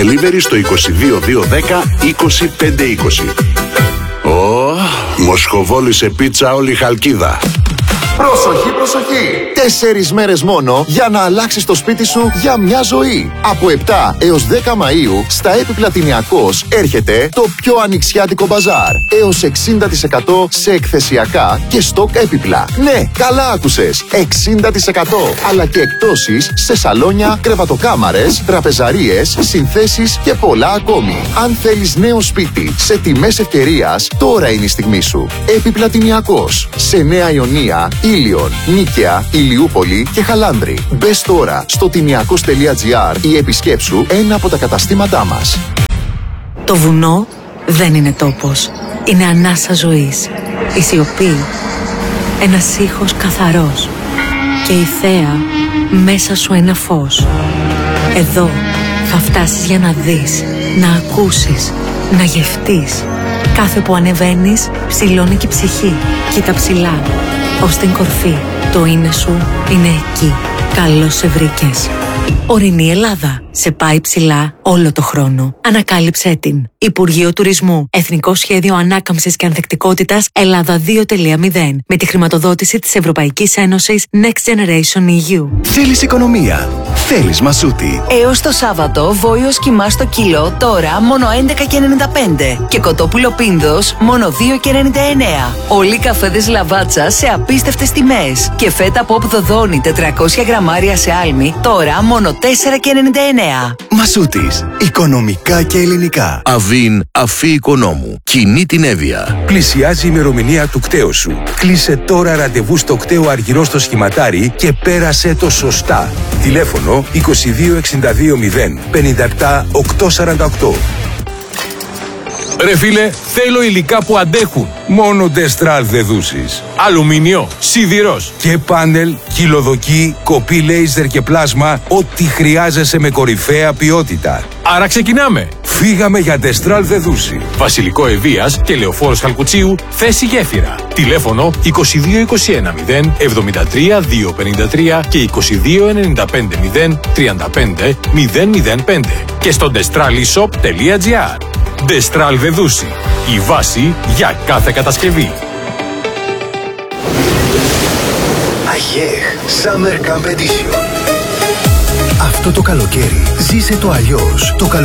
Delivery στο 22210 25520. Μοσχοβόλησε πίτσα όλη η Χαλκίδα. Προσοχή, προσοχή! 4 μέρες μόνο για να αλλάξεις το σπίτι σου για μια ζωή. Από 7 έως 10 Μαΐου στα Επιπλατηνιακός έρχεται το πιο ανοιξιάτικο μπαζάρ. Έως 60% σε εκθεσιακά και στοκ έπιπλα. Ναι, καλά άκουσες. 60%. Αλλά και εκπτώσεις σε σαλόνια, κρεβατοκάμαρες, τραπεζαρίες, συνθέσεις και πολλά ακόμη. Αν θέλεις νέο σπίτι σε τιμές ευκαιρίας, τώρα είναι η στιγμή σου. Επιπλατηνιακός. Σε Νέα Ιωνία, Ήλιον, Νίκαια, Ηλιούπολη και Χαλάνδρη. Μπες τώρα στο τιμιακός.gr ή επισκέψου ένα από τα καταστήματά μας. Το βουνό δεν είναι τόπος. Είναι ανάσα ζωής. Η σιωπή. Ένας ήχος καθαρός. Και η θέα μέσα σου ένα φως. Εδώ θα φτάσεις για να δεις, να ακούσεις, να γευτείς. Κάθε που ανεβαίνεις, ψηλώνει και η ψυχή. Κοίτα ψηλά. Ως την κορφή. Το είναι σου είναι εκεί. Καλώς σε βρήκες. Ορεινή Ελλάδα. Σε πάει ψηλά όλο το χρόνο. Ανακάλυψέ την. Υπουργείο Τουρισμού. Εθνικό Σχέδιο Ανάκαμψης και Ανθεκτικότητας Ελλάδα 2.0. Με τη χρηματοδότηση της Ευρωπαϊκής Ένωσης Next Generation EU. Θέλεις οικονομία. Θέλεις Μασούτη. Έως το Σάββατο, βόηος κιμά στο κιλό, τώρα μόνο 11,95. Και κοτόπουλο πίνδος, μόνο 2,99. Όλοι οι καφέδες Λαβάτσα σε απίστευτες τιμές. Και φέτα Pop Δοδόνη 400 γραμμάρια σε άλμη, τώρα μόνο 4,99. Μασούτης. Οικονομικά και ελληνικά. Αβίν Αφή Οικονόμου. Κινεί την Εύβοια. Πλησιάζει η ημερομηνία του κτέου σου. Κλείσε τώρα ραντεβού στο κτέο Αργυρό στο Σχηματάρι και πέρασε το σωστά. Τηλέφωνο 2262 057 848. Ρε φίλε, θέλω υλικά που αντέχουν. Μόνο Ντεστράλ δεδούσεις. Αλουμίνιο, σιδηρός Και πάνελ, κυλοδοκί, κοπή λέιζερ και πλάσμα, ό,τι χρειάζεσαι με κορυφαία ποιότητα. Άρα ξεκινάμε. Φύγαμε για Ντεστράλ δεδούση. Βασιλικό Ευβοίας και Λεωφόρος Χαλκουτσίου, θέση γέφυρα. Τηλέφωνο 2221 073 253 και 2295 035 005 και στο destralishop.gr. Ντεστράλ Δεδούση. Η βάση για κάθε κατασκευή. ΑΓΕΧ Summer Competition. Αυτό το καλοκαίρι ζήσε το αλλιώς. Το